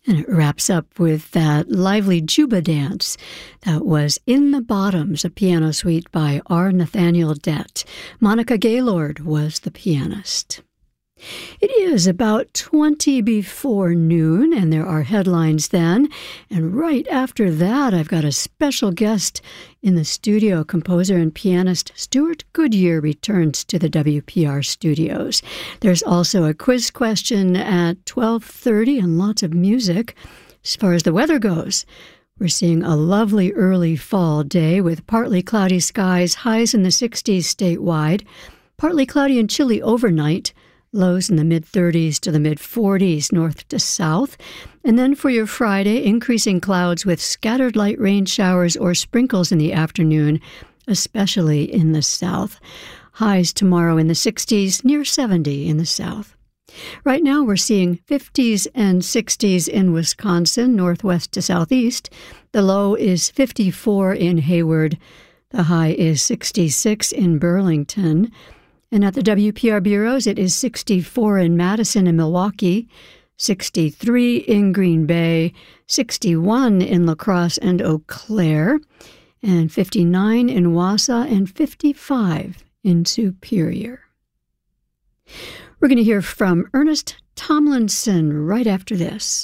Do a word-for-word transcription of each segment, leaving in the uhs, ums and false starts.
And it wraps up with that lively Juba dance that was In the Bottoms, a piano suite by R. Nathaniel Dett. Monica Gaylord was the pianist. It is about twenty before noon, and there are headlines then. And right after that, I've got a special guest in the studio. Composer and pianist Stuart Goodyear returns to the W P R studios. There's also a quiz question at twelve thirty and lots of music. As far as the weather goes, we're seeing a lovely early fall day with partly cloudy skies, highs in the sixties statewide, partly cloudy and chilly overnight, lows in the mid-thirties to the mid-forties north to south. And then for your Friday, increasing clouds with scattered light rain showers or sprinkles in the afternoon, especially in the south. Highs tomorrow in the sixties, near seventy in the south. Right now we're seeing fifties and sixties in Wisconsin, northwest to southeast. The low is fifty-four in Hayward. The high is sixty-six in Burlington. And at the W P R bureaus, it is sixty-four in Madison and Milwaukee, sixty-three in Green Bay, sixty-one in La Crosse and Eau Claire, and fifty-nine in Wausau, and fifty-five in Superior. We're going to hear from Ernest Tomlinson right after this.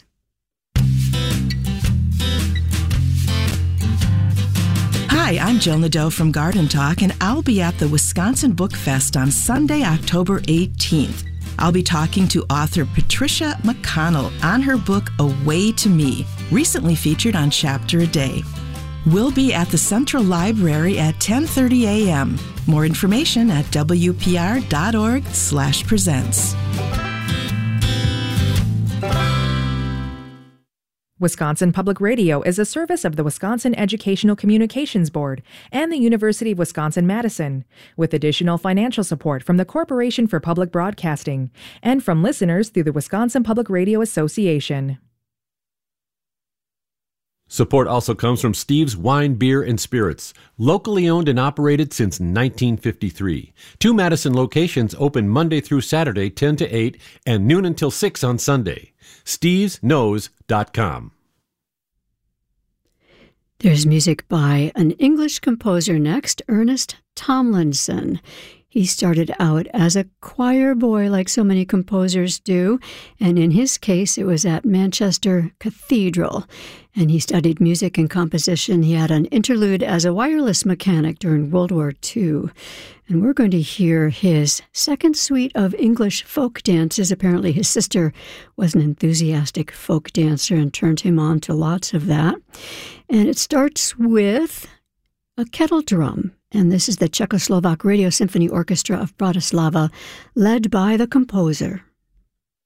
Hi, I'm Joan Ladeau from Garden Talk, and I'll be at the Wisconsin Book Fest on Sunday, October eighteenth. I'll be talking to author Patricia McConnell on her book, A Way to Me, recently featured on Chapter a Day. We'll be at the Central Library at ten thirty a.m. More information at wpr.org slash presents. Wisconsin Public Radio is a service of the Wisconsin Educational Communications Board and the University of Wisconsin-Madison, with additional financial support from the Corporation for Public Broadcasting and from listeners through the Wisconsin Public Radio Association. Support also comes from Steve's Wine, Beer, and Spirits, locally owned and operated since nineteen fifty-three. Two Madison locations open Monday through Saturday, ten to eight, and noon until six on Sunday. steves knows dot com. There's music by an English composer next, Ernest Tomlinson. He started out as a choir boy like so many composers do, and in his case it was at Manchester Cathedral. And he studied music and composition. He had an interlude as a wireless mechanic during World War Two. And we're going to hear his second suite of English folk dances. Apparently his sister was an enthusiastic folk dancer and turned him on to lots of that. And it starts with a kettle drum. And this is the Czechoslovak Radio Symphony Orchestra of Bratislava, led by the composer.